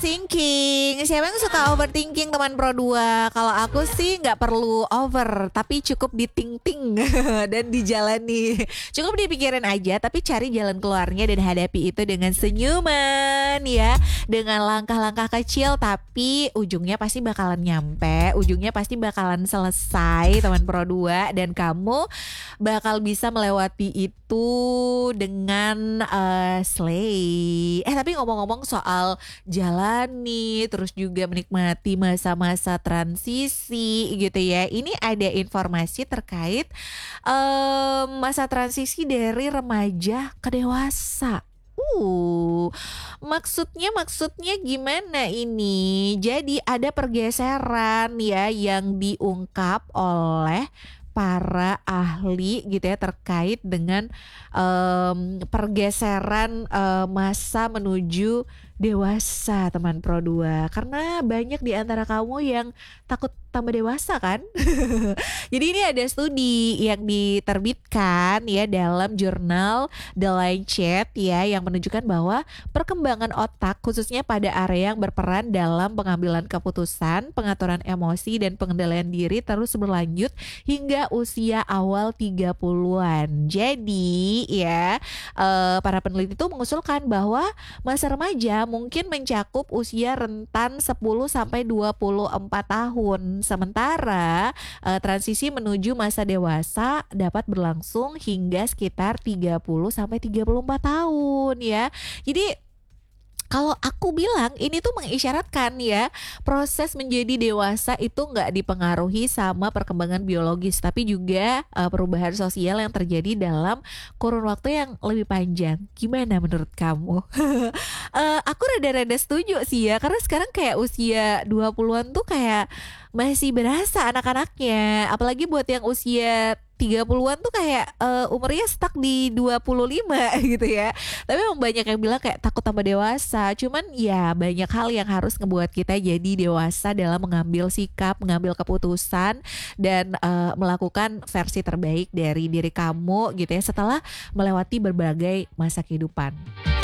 overthinking. Siapa yang suka overthinking teman Pro 2? Kalau aku sih nggak perlu over, tapi cukup diting-ting dan dijalani. Cukup dipikirin aja, tapi cari jalan keluarnya dan hadapi itu dengan senyuman ya. Dengan langkah-langkah kecil, tapi ujungnya pasti bakalan nyampe. Ujungnya pasti bakalan selesai teman Pro 2. Dan kamu bakal bisa melewati itu dengan slay. Tapi ngomong-ngomong soal jalani terus juga menikmati masa-masa transisi gitu ya. Ini ada informasi terkait masa transisi dari remaja ke dewasa. Maksudnya gimana ini? Jadi ada pergeseran ya yang diungkap oleh para ahli gitu ya terkait dengan pergeseran masa menuju dewasa teman Pro 2. Karena banyak di antara kamu yang takut tambah dewasa kan? Jadi ini ada studi yang diterbitkan ya dalam jurnal The Lancet ya yang menunjukkan bahwa perkembangan otak khususnya pada area yang berperan dalam pengambilan keputusan, pengaturan emosi dan pengendalian diri terus berlanjut hingga usia awal 30-an. Jadi ya para peneliti itu mengusulkan bahwa masa remaja mungkin mencakup usia rentan 10 sampai 24 tahun. Sementara transisi menuju masa dewasa dapat berlangsung hingga sekitar 30 sampai 34 tahun ya. Jadi kalau aku bilang ini tuh mengisyaratkan ya proses menjadi dewasa itu nggak dipengaruhi sama perkembangan biologis tapi juga perubahan sosial yang terjadi dalam kurun waktu yang lebih panjang. Gimana menurut kamu? Aku rada-rada setuju sih ya karena sekarang kayak usia 20-an tuh kayak masih berasa anak-anaknya. Apalagi buat yang usia 30-an tuh kayak umurnya stuck di 25 gitu ya. Tapi emang banyak yang bilang kayak takut tambah dewasa. Cuman ya banyak hal yang harus ngebuat kita jadi dewasa dalam mengambil sikap, mengambil keputusan dan melakukan versi terbaik dari diri kamu gitu ya setelah melewati berbagai masa kehidupan.